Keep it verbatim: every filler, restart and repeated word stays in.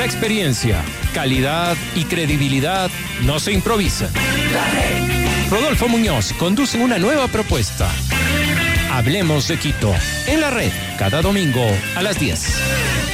experiencia, calidad y credibilidad no se improvisan. Rodolfo Muñoz conduce una nueva propuesta. Hablemos de Quito, en la red, cada domingo a las diez.